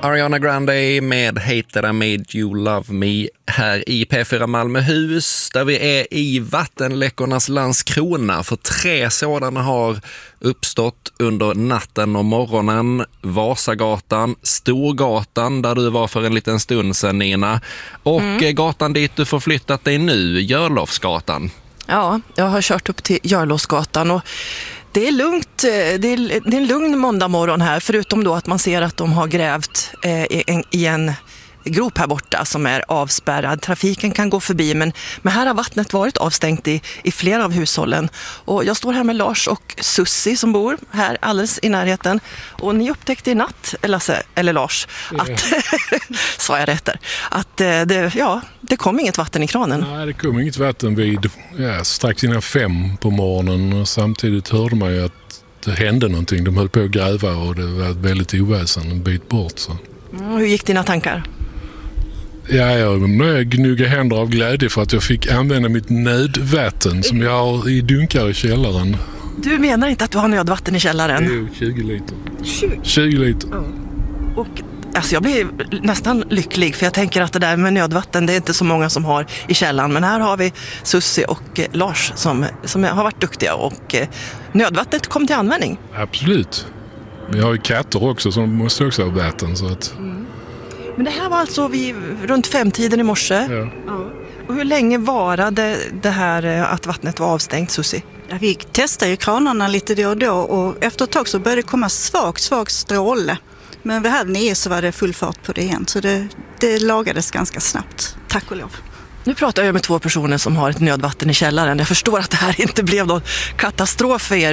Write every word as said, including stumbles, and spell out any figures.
Ariana Grande med Hate That I Made You Love Me här i P fyra Malmöhus, där vi är i vattenläckornas Landskrona, för tre sådana har uppstått under natten och morgonen. Vasagatan, Storgatan där du var för en liten stund sedan, Nina, och mm. gatan dit du förflyttat dig nu, Görlofsgatan. Ja, jag har kört upp till Görlofsgatan och det är lugnt, det är, det är en lugn måndag morgon här, förutom då att man ser att de har grävt eh, i, en, i en grop här borta som är avspärrad. Trafiken kan gå förbi, men, men här har vattnet varit avstängt i, i flera av hushållen. Och jag står här med Lars och Sussi som bor här alldeles i närheten. Och ni upptäckte i natt, Lasse, eller Lars, att, mm. sa jag rätt där, att det, ja, det kom inget vatten i kranen. Nej, det kom inget vatten vid ja, strax innan fem på morgonen, och samtidigt hörde man ju att det hände någonting. De höll på att gräva och det var väldigt oväsen en bit bort. Så. Mm, hur gick dina tankar? Ja, jag gnuggar händer av glädje för att jag fick använda mitt nödvatten som jag har i dunkar i källaren. Du menar inte att du har nödvatten i källaren? Jo, tjugo liter. tjugo? tjugo liter. Ja. Och alltså jag blir nästan lycklig, för jag tänker att det där med nödvatten, det är inte så många som har i källaren. Men här har vi Sussi och eh, Lars som, som har varit duktiga, och eh, nödvattnet kom till användning. Absolut. Vi har ju katter också som måste också ha vatten, så att... Mm. Men det här var alltså vid, runt femtiden i morse. Ja. Ja. Och hur länge varade det här att vattnet var avstängt, Sussi? Ja, vi testade ju kranarna lite då och då, och efter ett tag så började det komma svagt, svagt stråle. Men vid halv nio så var det full fart på det igen, så det, det lagades ganska snabbt. Tack och lov. Nu pratar jag med två personer som har ett nödvatten i källaren. Jag förstår att det här inte blev någon katastrof för er.